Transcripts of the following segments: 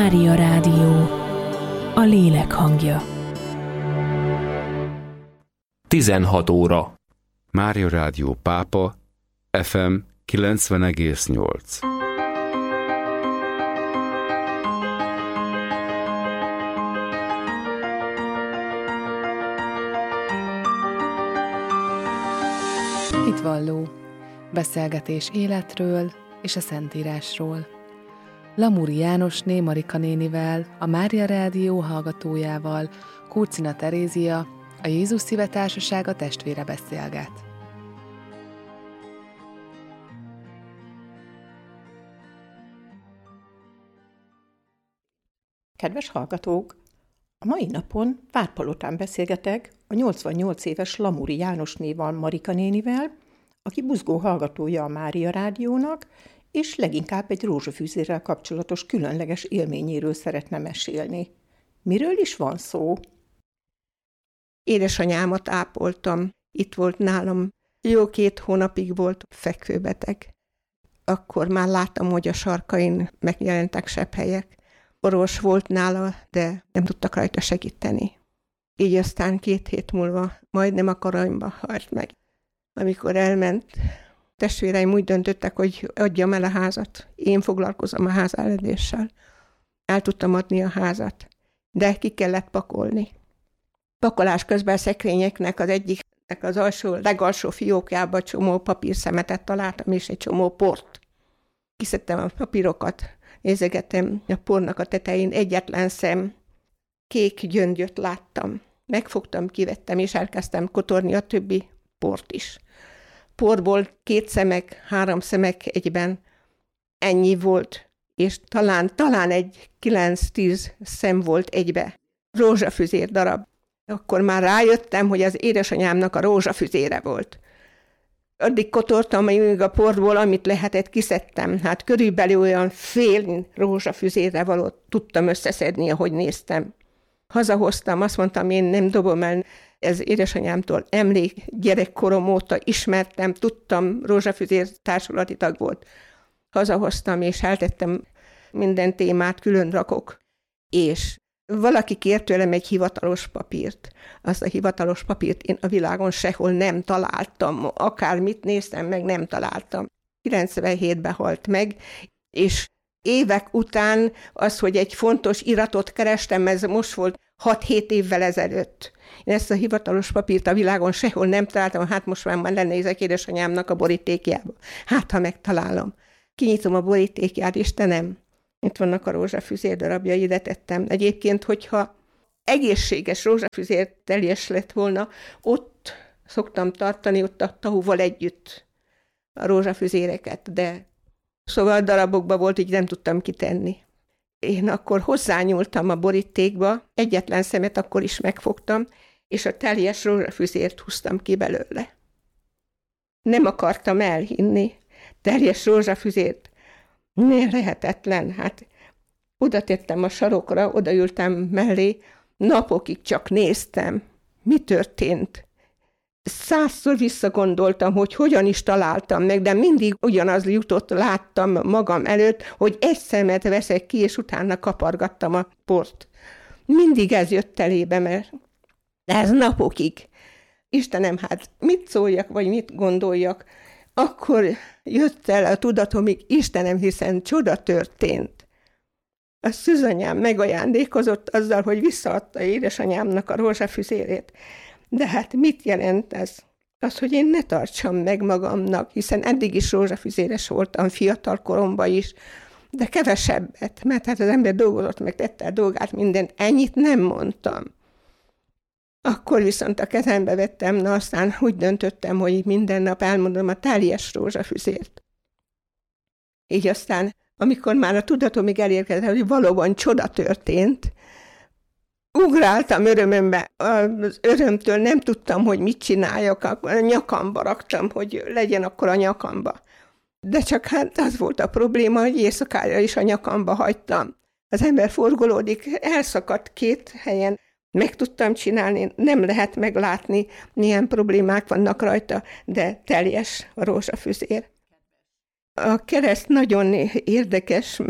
Mária Rádió, a lélek hangja. 16 óra. Mária Rádió Pápa, FM 90,8. Hitvalló. Beszélgetés életről és a Szentírásról. Lamuri Jánosné Marika nénivel, a Mária Rádió hallgatójával, Kurcina Terézia, a Jézus Szíve Társasága testvére beszélget. Kedves hallgatók! A mai napon Várpalotán beszélgetek a 88 éves Lamuri Jánosnéval Marika nénivel, aki buzgó hallgatója a Mária Rádiónak, és leginkább egy rózsafűzérrel kapcsolatos különleges élményéről szeretne mesélni. Miről is van szó? Édesanyámat ápoltam. Itt volt nálam. Jó 2 hónapig volt fekvőbeteg. Akkor már láttam, hogy a sarkain megjelentek sebhelyek. Orvos volt nála, de nem tudtak rajta segíteni. Így aztán 2 hét múlva majdnem a karanyba halt meg. Amikor elment, testvéreim úgy döntöttek, hogy adjam el a házat. Én foglalkozom a házáledéssel. El tudtam adni a házat, de ki kellett pakolni. Pakolás közben a szekrényeknek az egyiknek az legalsó fiókjába csomó papírszemetet találtam, és egy csomó port. Kiszedtem a papírokat, nézegettem a pornak a tetején, egyetlen szem, kék gyöngyöt láttam. Megfogtam, kivettem, és elkezdtem kotorni a többi port is. Porból 2 szemek, 3 szemek egyben, ennyi volt, és talán egy 9-10 szem volt egybe. Rózsafüzér darab. Akkor már rájöttem, hogy az édesanyámnak a rózsafüzére volt. Addig kotortam, amíg a porból, amit lehetett, kiszedtem. Hát körülbelül olyan fél rózsafüzérre valót tudtam összeszedni, ahogy néztem. Hazahoztam, azt mondtam, én nem dobom el. Ez édesanyámtól emlék, gyerekkorom óta ismertem, tudtam, rózsafüzér társulati tag volt. Hazahoztam, és eltettem, minden témát külön rakok. És valaki kért tőlem egy hivatalos papírt. Azt a hivatalos papírt én a világon sehol nem találtam. Akármit néztem meg, nem találtam. 97-ben halt meg, és évek után az, hogy egy fontos iratot kerestem, ez most volt 6-7 évvel ezelőtt. Én ezt a hivatalos papírt a világon sehol nem találtam, hát most már lenézek édesanyámnak a borítékjába. Hát, ha megtalálom. Kinyitom a borítékját, Istenem, itt vannak a rózsafüzér darabjai, ide tettem. Egyébként, hogyha egészséges rózsafüzér teljes lett volna, ott szoktam tartani, ott a tahúval együtt a rózsafüzéreket, de szóval darabokba volt, így nem tudtam kitenni. Én akkor hozzányúltam a borítékba, egyetlen szemet akkor is megfogtam, és a teljes rózsafüzért húztam ki belőle. Nem akartam elhinni. Teljes rózsafüzért. Lehetetlen. Hát oda tettem a sarokra, odaültem mellé, napokig csak néztem. Mi történt? 100-szor visszagondoltam, hogy hogyan is találtam meg, de mindig ugyanaz jutott, láttam magam előtt, hogy egy szemet veszek ki, és utána kapargattam a port. Mindig ez jött elébe, mert ez napokig. Istenem, hát mit szóljak, vagy mit gondoljak? Akkor jött el a tudatomig, Istenem, hiszen csoda történt. A szűzanyám megajándékozott azzal, hogy visszaadta édesanyámnak a rózsafüzérét. De hát mit jelent ez? Az, hogy én ne tartsam meg magamnak, hiszen eddig is rózsafüzéres voltam, fiatal koromban is, de kevesebbet, mert hát az ember dolgozott, meg tette a dolgát, mindent, ennyit nem mondtam. Akkor viszont a kezembe vettem, na aztán úgy döntöttem, hogy minden nap elmondom a teljes rózsafüzért. Így aztán, amikor már a tudatomig elérkezett, hogy valóban csoda történt, ugráltam örömömbe. Az örömtől nem tudtam, hogy mit csináljak, a nyakamba raktam, hogy legyen akkor a nyakamba. De csak hát az volt a probléma, hogy éjszakára is a nyakamba hagytam. Az ember forgolódik, elszakadt 2 helyen. Meg tudtam csinálni, nem lehet meglátni, milyen problémák vannak rajta, de teljes a rózsafüzér. A kereszt nagyon érdekes, mert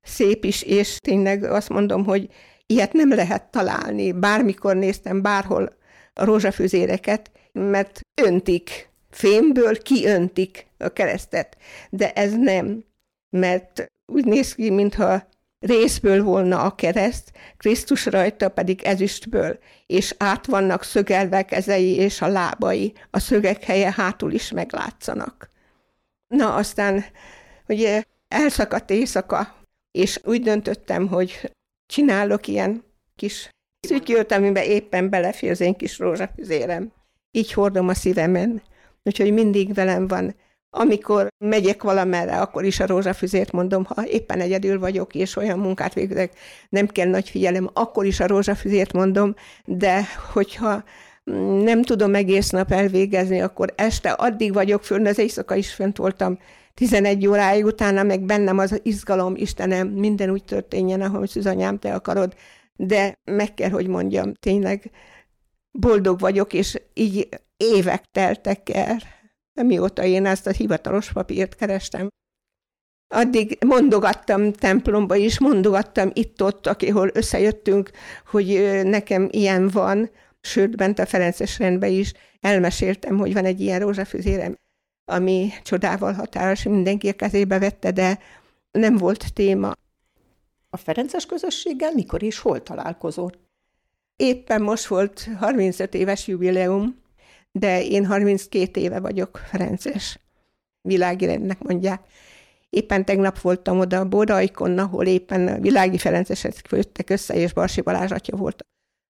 szép is, és tényleg azt mondom, hogy ilyet nem lehet találni. Bármikor néztem bárhol a rózsafüzéreket, mert öntik, fémből kiöntik a keresztet. De ez nem, mert úgy néz ki, mintha részből volna a kereszt, Krisztus rajta pedig ezüstből, és át vannak szögelve kezei és a lábai, a szögek helye hátul is meglátszanak. Na aztán, ugye elszakadt éjszaka, és úgy döntöttem, hogy csinálok ilyen kis szütyőt, amiben éppen belefér az én kis rózsafüzérem. Így hordom a szívemen, úgyhogy mindig velem van. Amikor megyek valamerre, akkor is a rózsafüzért mondom, ha éppen egyedül vagyok, és olyan munkát végzek, nem kell nagy figyelem, akkor is a rózsafüzért mondom, de hogyha nem tudom egész nap elvégezni, akkor este addig vagyok fönn, az éjszaka is fönt voltam 11 óráig, utána meg bennem az izgalom, Istenem, minden úgy történjen, ahogy Szűzanyám, te akarod, de meg kell, hogy mondjam, tényleg boldog vagyok, és így évek teltek el, mióta én ezt a hivatalos papírt kerestem. Addig mondogattam templomba is, mondogattam itt-ott, akihol összejöttünk, hogy nekem ilyen van, sőt, bent a ferences rendben is elmeséltem, hogy van egy ilyen rózsafüzérem, ami csodával határos, mindenki a kezébe vette, de nem volt téma. A ferences közösséggel mikor és hol találkozott? Éppen most volt 35 éves jubileum, de én 32 éve vagyok ferences. Világi rendnek mondják. Éppen tegnap voltam oda a Bódaikon, ahol éppen a világi ferencesek jöttek össze, és Barsi Balázs atya volt.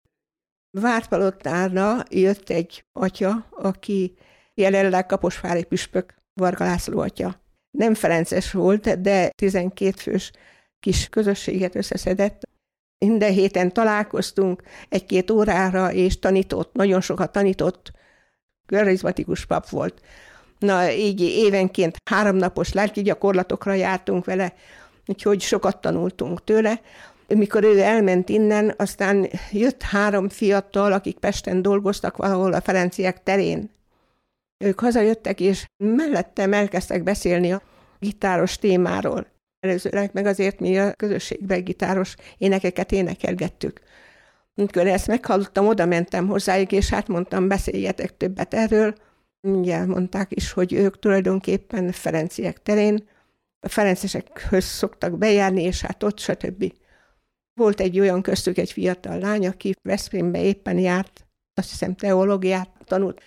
Vártpalotára jött egy atya, aki jelenleg kaposvári püspök, Varga László atya. Nem ferences volt, de 12 fős kis közösséget összeszedett. Minden héten találkoztunk 1-2 órára, és tanított, nagyon sokat tanított, karizmatikus pap volt. Na, így évenként 3 napos lelki gyakorlatokra jártunk vele, úgyhogy sokat tanultunk tőle. Mikor ő elment innen, aztán jött 3 fiatal, akik Pesten dolgoztak valahol a Ferenciek terén. Ők hazajöttek, és mellettem elkezdtek beszélni a gitáros témáról. Előzőleg meg azért mi a közösségben gitáros énekeket énekelgettük. Amikor ezt meghallottam, oda mentem hozzájuk, és hát mondtam, beszéljetek többet erről. Mindjárt mondták is, hogy ők tulajdonképpen Ferenciek terén, a ferencesekhöz szoktak bejárni, és hát ott stb. Volt egy olyan köztük egy fiatal lány, aki Veszprémbe éppen járt, azt hiszem teológiát tanult,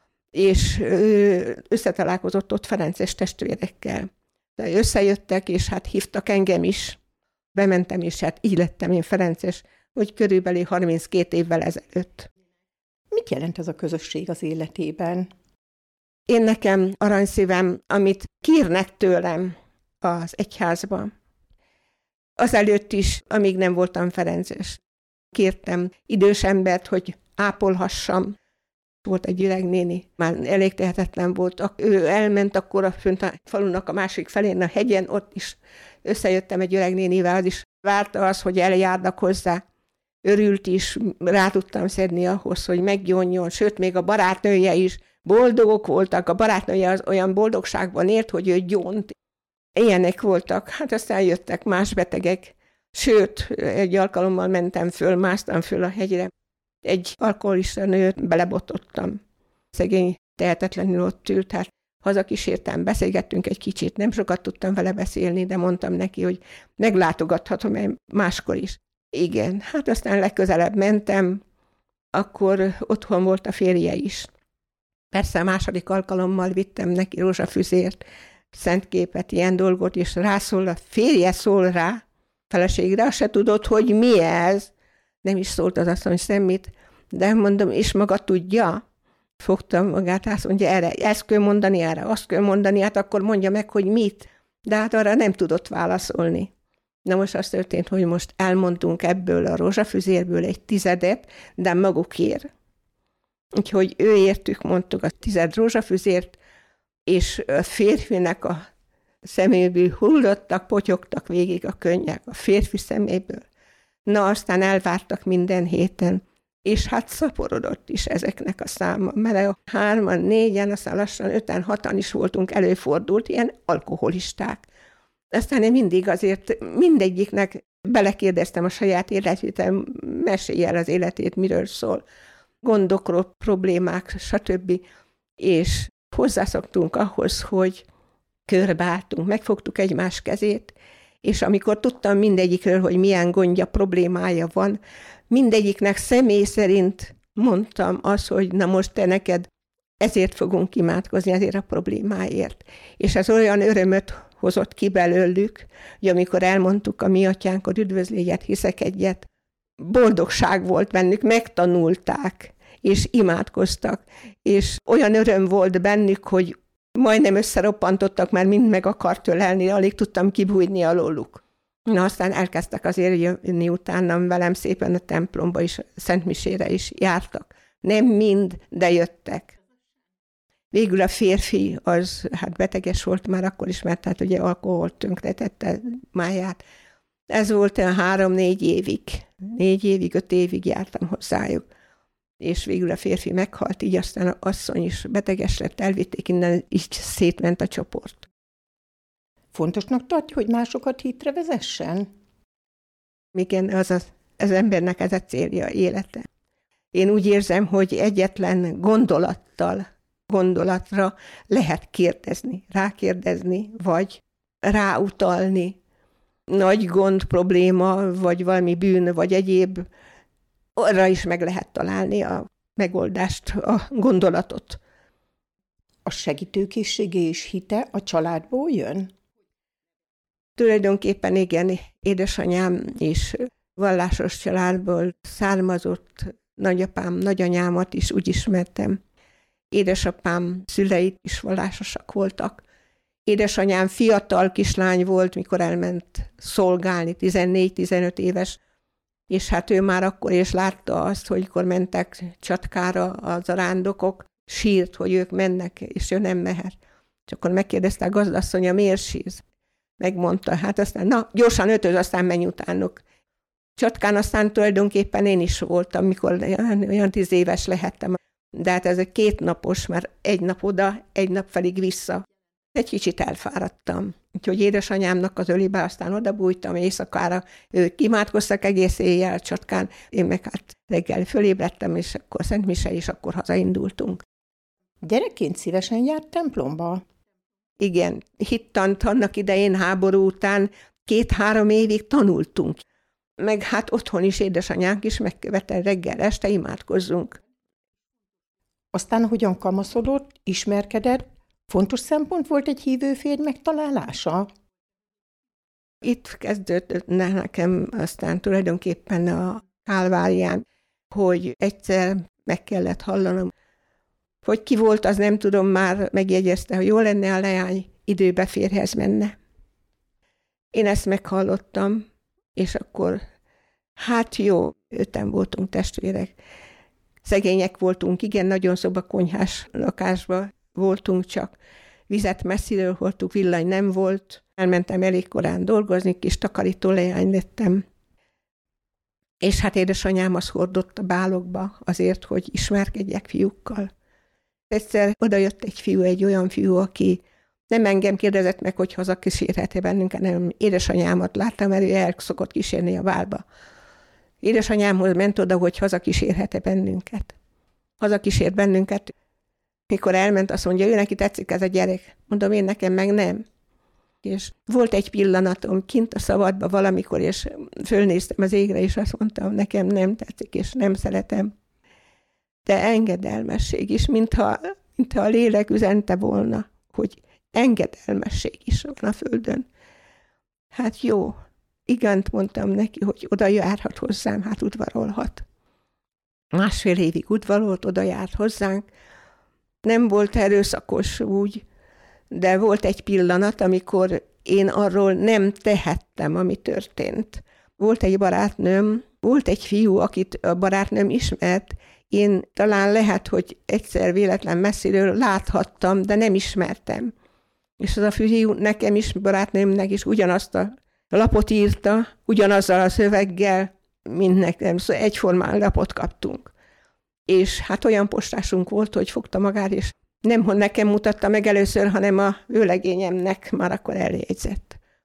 és összetalálkozott ott ferences testvérekkel. De összejöttek, és hát hívtak engem is. Bementem, és hát így lettem én ferences, hogy körülbelül 32 évvel ezelőtt. Mit jelent ez a közösség az életében? Én nekem aranyszívem, amit kérnek tőlem az egyházba. Azelőtt is, amíg nem voltam ferences. Kértem idős embert, hogy ápolhassam. Volt egy öreg néni, már elég tehetetlen volt. Ő elment akkor fönt a falunak a másik felén, a hegyen, ott is összejöttem egy öreg nénivel, az is várta az, hogy eljárnak hozzá. Örült is, rá tudtam szedni ahhoz, hogy meggyónjon, sőt, még a barátnője is. Boldogok voltak, a barátnője az olyan boldogságban élt, hogy ő gyónt. Ilyenek voltak, hát aztán jöttek más betegek. Sőt, egy alkalommal mentem föl, másztam föl a hegyre. Egy alkoholista nőt belebotottam. Szegény tehetetlenül ott ült, hát hazakísértem, beszélgettünk egy kicsit, nem sokat tudtam vele beszélni, de mondtam neki, hogy meglátogathatom máskor is. Igen, hát aztán legközelebb mentem, akkor otthon volt a férje is. Persze a második alkalommal vittem neki rózsafüzért, szentképet, ilyen dolgot, és rászól, a férje szól rá, feleségre, azt se tudod, hogy mi ez. Nem is szólt az asszony semmit, de mondom, és maga tudja? Fogtam magát, azt mondja, erre ezt kell mondani, erre azt kell mondani, hát akkor mondja meg, hogy mit. De hát arra nem tudott válaszolni. Na most az történt, hogy most elmondtunk ebből a rózsafüzérből egy 10, de magukért. Úgyhogy ő értük, mondtuk a 10 rózsafüzért, és a férfinek a szeméből hullottak, potyogtak végig a könnyek a férfi szeméből. Na, aztán elvártak minden héten, és hát szaporodott is ezeknek a száma, mert 3-an, 4-en, aztán lassan 5-en, 6-an is voltunk, előfordult, ilyen alkoholisták. Aztán én mindig azért mindegyiknek belekérdeztem a saját életét, mesélj el az életét, miről szól, gondokról, problémák, stb. És hozzászoktunk ahhoz, hogy körbeálltunk, megfogtuk egymás kezét, és amikor tudtam mindegyikről, hogy milyen gondja, problémája van, mindegyiknek személy szerint mondtam azt, hogy na most te neked ezért fogunk imádkozni, ezért a problémáért. És ez olyan örömöt hozott ki belőlük, hogy amikor elmondtuk a mi atyánkod, üdvözl egyet, hiszek egyet, boldogság volt bennük, megtanulták, és imádkoztak, és olyan öröm volt bennük, hogy majdnem összeroppantottak, mert mind meg akart ölelni, alig tudtam kibújni alóluk. Na, aztán elkezdtek azért jönni utánam velem szépen a templomba is, Szentmisére is jártak. Nem mind, de jöttek. Végül a férfi az hát beteges volt már akkor is, mert hát ugye alkoholt tönkretette máját. Ez volt 3-4 évig. 4 évig, 5 évig jártam hozzájuk. És végül a férfi meghalt, így aztán az asszony is beteges lett, elvitték innen, így szétment a csoport. Fontosnak tartja, hogy másokat hitre vezessen? Igen, az embernek ez a célja, élete. Én úgy érzem, hogy egyetlen gondolatra lehet kérdezni, rákérdezni, vagy ráutalni. Nagy gond, probléma, vagy valami bűn, vagy egyéb, arra is meg lehet találni a megoldást, a gondolatot. A segítőkészsége és hite a családból jön? Tulajdonképpen igen, édesanyám is vallásos családból származott, nagyapám, nagyanyámat is úgy ismertem. Édesapám szüleit is vallásosak voltak. Édesanyám fiatal kislány volt, mikor elment szolgálni, 14-15 éves, és hát ő már akkor is látta azt, hogy mikor mentek Csatkára a zarándokok, sírt, hogy ők mennek, és ő nem mehet. És akkor megkérdezte a gazdasszonya, miért sírsz? Megmondta, hát aztán, na, gyorsan ötöz, aztán menj utánuk. Csatkán aztán tulajdonképpen én is voltam, mikor olyan 10 éves lehettem. De hát ez egy 2 napos, mert 1 nap oda, 1 nap pedig vissza. Egy kicsit elfáradtam. Úgyhogy édesanyámnak az ölébe aztán odabújtam éjszakára. Ők imádkoztak egész éjjel Csatkán. Én meg hát reggel fölébredtem, és akkor szentmise, és akkor hazaindultunk. Gyerekként szívesen járt templomba? Igen, hittant annak idején háború után 2-3 évig tanultunk. Meg hát otthon is édesanyánk is megkövetel reggel, este imádkozzunk. Aztán hogyan kamaszodott, ismerkedett? Fontos szempont volt egy hívő férj megtalálása? Itt kezdődött nekem aztán tulajdonképpen a Kálvárián, hogy egyszer meg kellett hallanom, hogy ki volt, az nem tudom, már megjegyezte, hogy jó lenne a leány, időbe férjhez menne. Én ezt meghallottam, és akkor, hát jó, 5-en voltunk testvérek. Szegények voltunk, igen, nagyon szobakonyhás lakásban voltunk, csak vizet messziről hordtuk, villany nem volt. Elmentem elég korán dolgozni, kis takarító leány lettem. És hát édesanyám azt hordott a bálokba azért, hogy ismerkedjek fiúkkal. Egyszer odajött egy fiú, egy olyan fiú, aki nem engem kérdezett meg, hogy hazakísérhet-e bennünket, hanem édesanyámat láttam, mert ő el szokott kísérni a bálba. Édesanyámhoz ment oda, hogy hazakísérhet-e bennünket. Hazakísért bennünket. Mikor elment, azt mondja, ő neki tetszik ez a gyerek. Mondom, én nekem meg nem. És volt egy pillanatom kint a szabadba valamikor, és fölnéztem az égre, és azt mondtam, nekem nem tetszik, és nem szeretem. De engedelmesség is, mintha a lélek üzente volna, hogy engedelmesség is van a földön. Hát jó, igent mondtam neki, hogy oda járhat hozzám, hát udvarolhat. 1,5 évig udvarolt, oda járt hozzánk. Nem volt erőszakos úgy, de volt egy pillanat, amikor én arról nem tehettem, ami történt. Volt egy barátnőm, volt egy fiú, akit a barátnőm ismert. Én talán lehet, hogy egyszer véletlen messziről láthattam, de nem ismertem. És az a fiú nekem is, barátnőmnek is ugyanazt a lapot írta, ugyanazzal a szöveggel, mint nekem. Szóval egyformán lapot kaptunk. És hát olyan postásunk volt, hogy fogta magát, és nem nekem mutatta meg először, hanem a vőlegényemnek már akkor eljegyzett,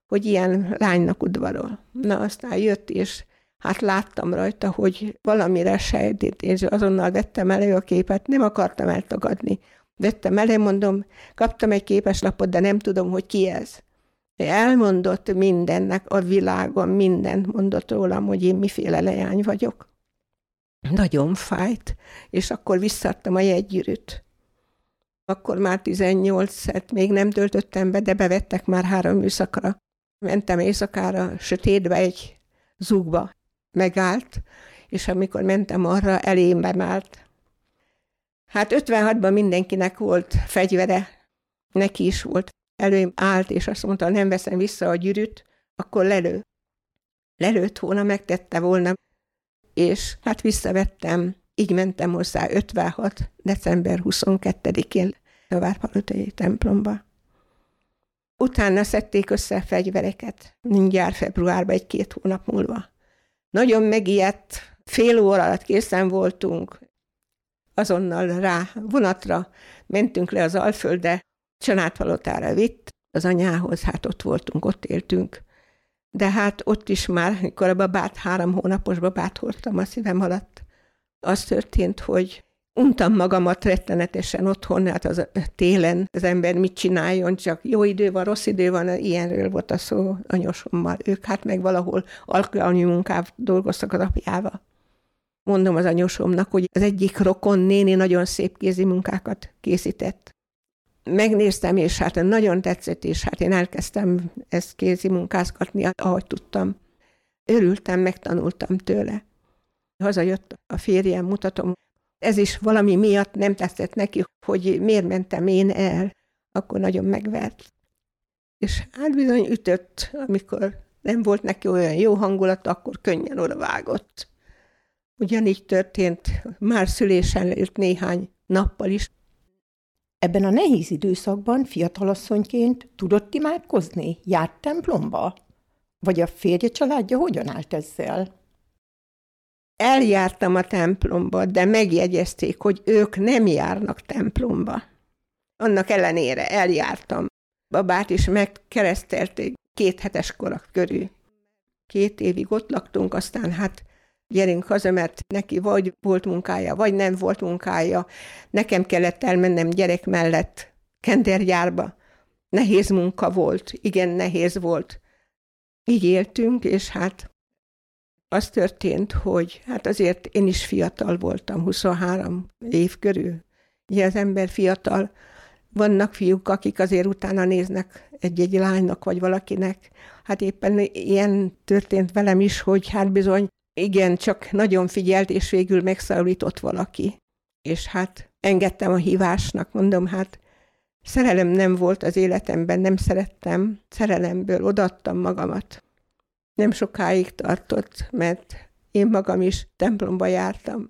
hogy ilyen lánynak udvarol. Na, aztán jött, és hát láttam rajta, hogy valamire sejtét, és azonnal vettem elő a képet, nem akartam eltagadni. Vettem elő, mondom, kaptam egy képeslapot, de nem tudom, hogy ki ez. Elmondott mindennek a világon, mindent mondott rólam, hogy én miféle leány vagyok. Nagyon fájt, és akkor visszaadtam a jegygyűrűt. Akkor már 18-et még nem töltöttem be, de bevettek már 3 műszakra. Mentem éjszakára, sötétbe egy zugba. Megállt, és amikor mentem arra, elémbe állt. Hát 56-ban mindenkinek volt fegyvere, neki is volt. Elém állt, és azt mondta, nem veszem vissza a gyűrűt, akkor lelő. Lelőtt volna, megtette volna, és hát visszavettem, így mentem hozzá 56. december 22-én a Várpalotai templomba. Utána szedték össze a fegyvereket, mindjárt februárban, 1-2 hónap múlva. Nagyon megijedt, fél óra alatt készen voltunk, azonnal rá vonatra mentünk le az Alföldre, Családpalotára vitt, az anyához, hát ott voltunk, ott éltünk. De hát ott is már, mikor a babát, 3 hónapos babát hordtam a szívem alatt, az történt, hogy untam magamat rettenetesen otthon, hát az télen az ember mit csináljon, csak jó idő van, rossz idő van, ilyenről volt a szó anyósommal. Ők hát meg valahol alkalmi munkával dolgoztak az apjával. Mondom az anyósomnak, hogy az egyik rokon néni nagyon szép kézi munkákat készített. Megnéztem, és hát nagyon tetszett, és hát én elkezdtem ezt kézi munkázgatni, ahogy tudtam. Örültem, megtanultam tőle. Hazajött a férjem, mutatom. Ez is valami miatt nem tetszett neki, hogy miért mentem én el. Akkor nagyon megvert. És hát bizony ütött, amikor nem volt neki olyan jó hangulat, akkor könnyen odavágott. Ugyanígy történt, már szülésen lőtt néhány nappal is. Ebben a nehéz időszakban fiatalasszonyként tudott imádkozni? Járt templomba? Vagy a férje családja hogyan állt ezzel? Eljártam a templomba, de megjegyezték, hogy ők nem járnak templomba. Annak ellenére eljártam. Babát is megkeresztelték 2 hetes korak körül. 2 évig ott laktunk, aztán hát gyerünk haza, mert neki vagy volt munkája, vagy nem volt munkája. Nekem kellett elmennem gyerek mellett kendergyárba. Nehéz munka volt, igen, nehéz volt. Így éltünk, és hát az történt, hogy hát azért én is fiatal voltam, 23 év körül. Ugye az ember fiatal, vannak fiúk, akik azért utána néznek egy-egy lánynak, vagy valakinek. Hát éppen ilyen történt velem is, hogy hát bizony, igen, csak nagyon figyelt, és végül megszólított valaki. És hát engedtem a hívásnak, mondom, hát szerelem nem volt az életemben, nem szerettem, szerelemből odaadtam magamat. Nem sokáig tartott, mert én magam is templomba jártam,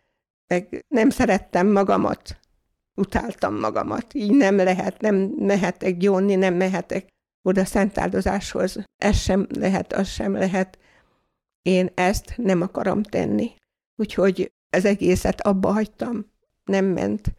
meg nem szerettem magamat, utáltam magamat, így nem lehet, nem mehetek gyónni, nem mehetek oda szentáldozáshoz, ez sem lehet, az sem lehet. Én ezt nem akarom tenni. Úgyhogy az egészet abba hagytam, nem ment.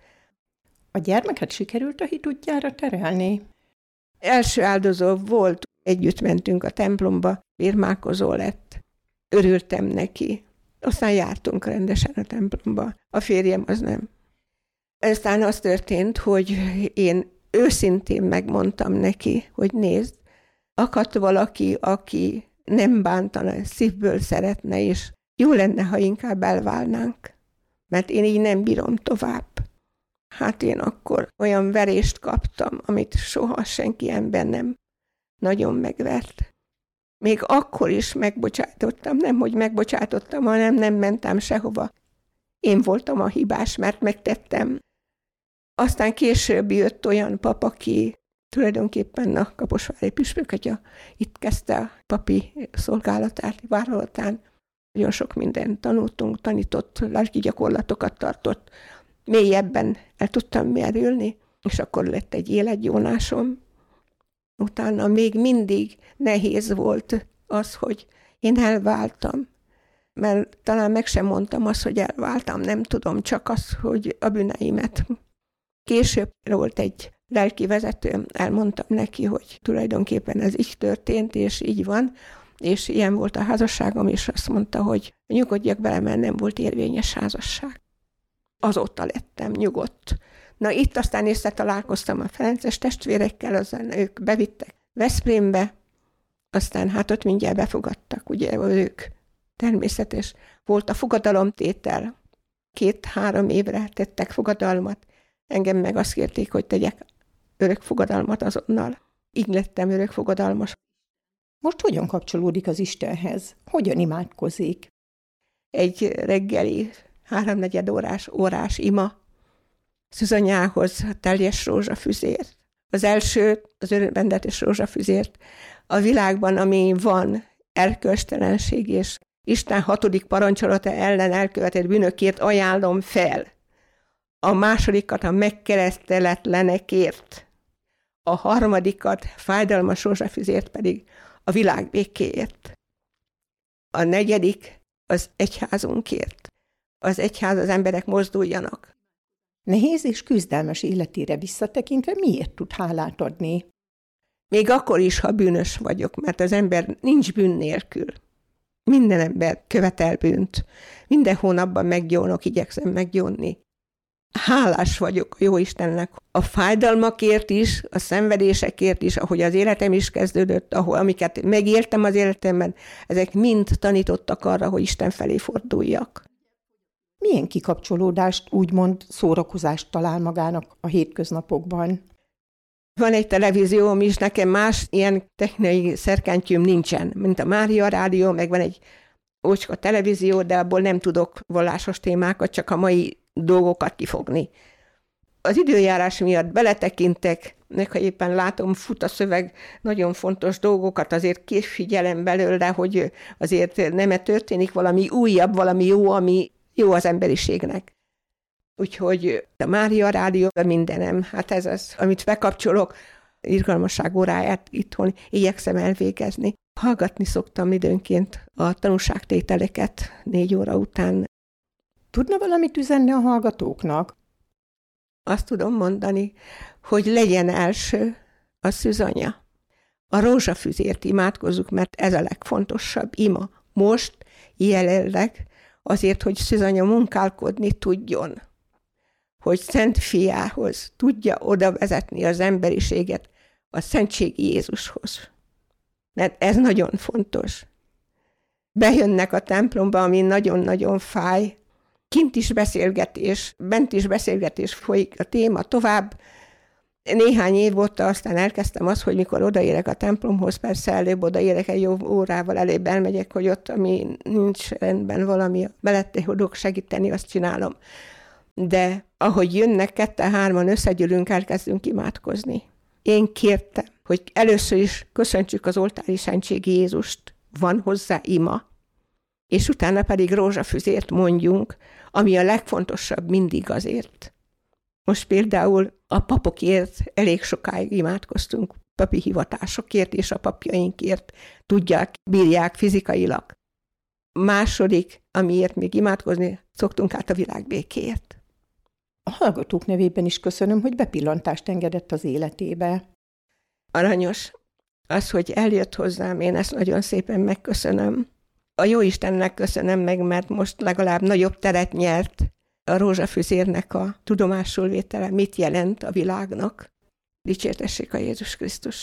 A gyermeket sikerült a hit útjára terelni? Első áldozó volt, együtt mentünk a templomba, birmálkozó lett. Örültem neki. Aztán jártunk rendesen a templomba. A férjem az nem. Aztán az történt, hogy én őszintén megmondtam neki, hogy nézd, akadt valaki, aki nem bántana, szívből szeretne, és jó lenne, ha inkább elválnánk, mert én így nem bírom tovább. Hát én akkor olyan verést kaptam, amit soha senki ember nem nagyon megvert. Még akkor is megbocsátottam, nem, hogy megbocsátottam, hanem nem mentem sehova. Én voltam a hibás, mert megtettem. Aztán később jött olyan pap, aki tulajdonképpen a kaposvári püspökatya itt kezdte a papi szolgálatát, vállalatán. Nagyon sok mindent tanultunk, tanított, lelki gyakorlatokat tartott. Mélyebben el tudtam merülni, és akkor lett egy életgyónásom. Utána még mindig nehéz volt az, hogy én elváltam. Mert talán meg sem mondtam azt, hogy elváltam, nem tudom, csak az, hogy a bűneimet. Később volt egy lelkivezetőm, elmondtam neki, hogy tulajdonképpen ez így történt, és így van, és ilyen volt a házasságom, és azt mondta, hogy nyugodjak bele, mert nem volt érvényes házasság. Azóta lettem nyugodt. Na itt aztán összetalálkoztam a ferences testvérekkel, aztán ők bevittek Veszprémbe, aztán hát ott mindjárt befogadtak, ugye ők természetes. Volt a fogadalomtétel, 2-3 évre tettek fogadalmat, engem meg azt kérték, hogy tegyek örökfogadalmat azonnal. Így lettem örökfogadalmas. Most hogyan kapcsolódik az Istenhez? Hogyan imádkozik? Egy reggeli 3-4 órás ima, Szűzanyához a teljes rózsafüzért. Az első, az örökbendetes rózsafüzért a világban, ami van, erkölcstelenség és Isten 6. parancsolata ellen elkövetett bűnökért ajánlom fel. A másodikat a megkereszteletlenekért. A harmadikat fájdalmas rózsafüzért pedig a világ békéért. A 4. az egyházunkért. Az egyház, az emberek mozduljanak. Nehéz és küzdelmes életére visszatekintve miért tud hálát adni? Még akkor is, ha bűnös vagyok, mert az ember nincs bűn nélkül. Minden ember követel bűnt. Minden hónapban meggyónok, igyekszem meggyónni. Hálás vagyok a Jóistennek a fájdalmakért is, a szenvedésekért is, ahogy az életem is kezdődött, amiket megéltem az életemben, ezek mind tanítottak arra, hogy Isten felé forduljak. Milyen kikapcsolódást, úgymond szórakozást talál magának a hétköznapokban? Van egy televízióm is, nekem más ilyen technikai szerkentyűm nincsen, mint a Mária Rádió, meg van egy ócska televízió, de abból nem tudok vallásos témákat, csak a mai dolgokat kifogni. Az időjárás miatt beletekintek, meg ha éppen látom, fut a szöveg, nagyon fontos dolgokat, azért kifigyelem belőle, hogy azért nem történik valami újabb, valami jó, ami jó az emberiségnek. Úgyhogy a Mária Rádió mindenem, hát ez az, amit bekapcsolok, irgalmasság óráját itthon igyekszem elvégezni. Hallgatni szoktam időnként a tanúságtételeket 4 óra után. Tudna valamit üzenni a hallgatóknak? Azt tudom mondani, hogy legyen első a szűzanya. A rózsafüzért imádkozzuk, mert ez a legfontosabb ima. Most, jelenleg, azért, hogy szűzanya munkálkodni tudjon. Hogy Szent Fiához tudja oda vezetni az emberiséget, a szentségi Jézushoz. Mert ez nagyon fontos. Bejönnek a templomba, ami nagyon-nagyon fáj. Kint is beszélgetés, bent is beszélgetés folyik a téma tovább. Néhány év óta aztán elkezdtem azt, hogy mikor odaérek a templomhoz, persze előbb odaérek egy jó órával, előbb elmegyek, hogy ott, ami nincs rendben valami, mellette tudok segíteni, azt csinálom. De ahogy jönnek 2-3-an összegyűlünk, elkezdünk imádkozni. Én kértem, hogy először is köszöntsük az oltári szentségi Jézust, van hozzá ima, és utána pedig rózsafüzért mondjunk, ami a legfontosabb mindig azért. Most például a papokért elég sokáig imádkoztunk, papi hivatásokért és a papjainkért tudják, bírják fizikailag. Második, amiért még imádkozni szoktunk, át a világ békéért. A hallgatók nevében is köszönöm, hogy bepillantást engedett az életébe. Aranyos, az, hogy eljött hozzám, én ezt nagyon szépen megköszönöm. A Jóistennek köszönöm meg, mert most legalább nagyobb teret nyert a rózsafüzérnek a tudomásul vétele, mit jelent a világnak. Dicsértessék a Jézus Krisztus!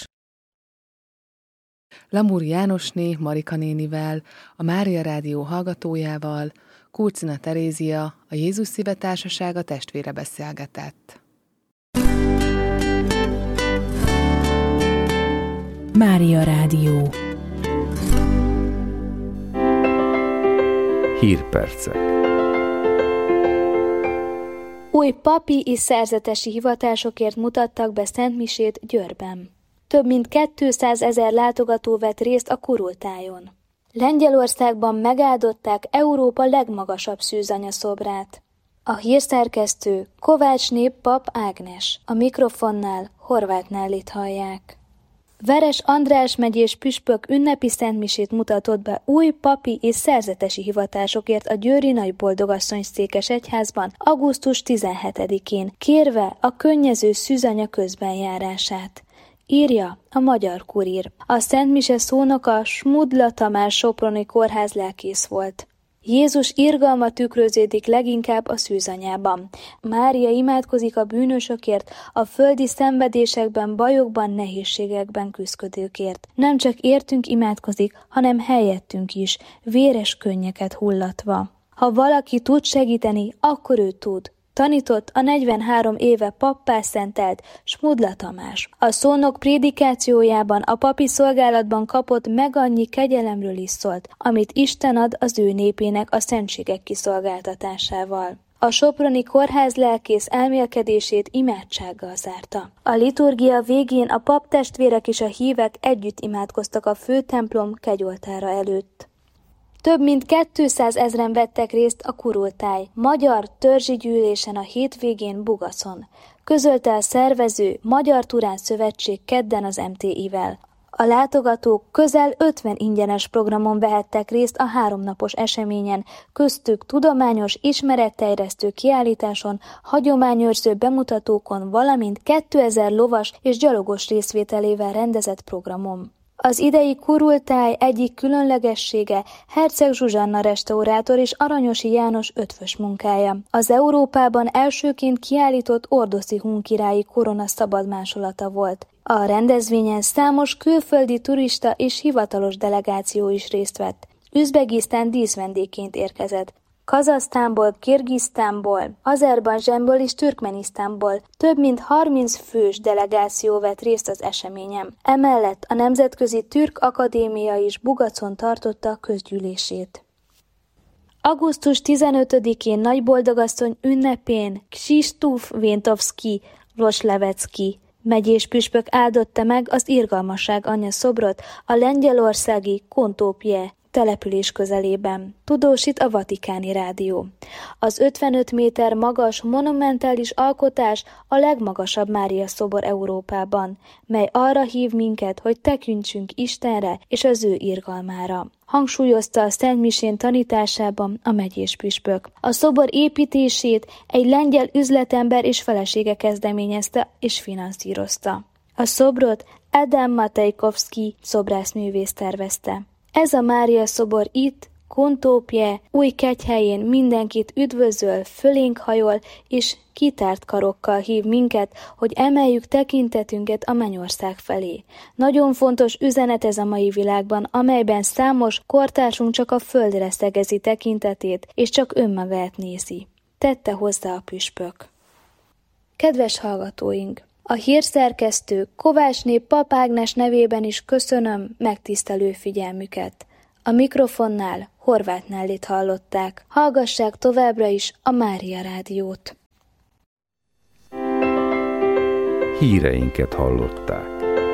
Lamúri Jánosné Marika nénivel, a Mária Rádió hallgatójával, Kurcina Terézia, a Jézus Szíve Társasága testvére beszélgetett. Mária Rádió. Hírpercek. Új papi és szerzetesi hivatásokért mutattak be szentmisét Győrben. Több mint 200 000 látogató vett részt a kurultájon. Lengyelországban megáldották Európa legmagasabb szűzanyaszobrát. A hírszerkesztő Kovácsné Pap Ágnes, a mikrofonnál Horváth Nellit hallják. Veres András megyés püspök ünnepi szentmisét mutatott be új papi és szerzetesi hivatásokért a Győri Nagyboldogasszony székesegyházban augusztus 17-én, kérve a könnyező szűzanya közbenjárását. Írja a Magyar Kurír. A szentmise szónoka Smudla Tamás soproni kórház lelkész volt. Jézus irgalma tükröződik leginkább a szűzanyában. Mária imádkozik a bűnösökért, a földi szenvedésekben, bajokban, nehézségekben küszködőkért. Nem csak értünk imádkozik, hanem helyettünk is, véres könnyeket hullatva. Ha valaki tud segíteni, akkor ő tud. Tanított a 43 éve pappá szentelt Smudla Tamás. A szónok prédikációjában a papi szolgálatban kapott meg annyi kegyelemről is szólt, amit Isten ad az ő népének a szentségek kiszolgáltatásával. A soproni kórház lelkész elmélkedését imádsággal zárta. A liturgia végén a paptestvérek és a hívek együtt imádkoztak a főtemplom kegyoltára előtt. Több mint 200 000 vettek részt a kurultáj magyar törzsi gyűlésen a hétvégén Bugaszon, közölte a szervező Magyar Turán Szövetség kedden az MTI-vel. A látogatók közel 50 ingyenes programon vehettek részt a 3 napos eseményen, köztük tudományos, ismeretterjesztő kiállításon, hagyományőrző bemutatókon, valamint 2000 lovas és gyalogos részvételével rendezett programon. Az idei kurultáj egyik különlegessége Herceg Zsuzsanna restaurátor és Aranyosi János ötvös munkája. Az Európában elsőként kiállított ordoszi hun királyi korona szabad másolata volt. A rendezvényen számos külföldi turista és hivatalos delegáció is részt vett. Üzbegisztán díszvendégként érkezett. Kazahsztánból, Kirgisztánból, Azerbajdzsánból és Türkmenisztánból több mint 30 fős delegáció vett részt az eseményen. Emellett a Nemzetközi Türk Akadémia is Bugacon tartotta a közgyűlését. Augusztus 15-én Nagyboldogasszony ünnepén Krzysztof Więtowski Roslevecki megyés püspök áldotta meg az Irgalmasság Anyja szobrot a lengyelországi Kontópje település közelében, tudósít a Vatikáni Rádió. Az 55 méter magas monumentális alkotás a legmagasabb Mária szobor Európában, mely arra hív minket, hogy tekintsünk Istenre és az ő irgalmára. Hangsúlyozta a szentmisén tanításában a megyés püspök. A szobor építését egy lengyel üzletember és felesége kezdeményezte és finanszírozta. A szobrot Adam Matejkovszki szobrászművész tervezte. Ez a Mária szobor itt, Kontópje, Újkegyhelyén mindenkit üdvözöl, fölénk hajol, és kitárt karokkal hív minket, hogy emeljük tekintetünket a mennyország felé. Nagyon fontos üzenet ez a mai világban, amelyben számos kortársunk csak a földre szegezi tekintetét, és csak önmagát nézi. Tette hozzá a püspök. Kedves hallgatóink! A hírszerkesztő Kovácsné Pap Ágnes nevében is köszönöm megtisztelő figyelmüket. A mikrofonnál Horváth Nellit hallották. Hallgassák továbbra is a Mária Rádiót. Híreinket hallották.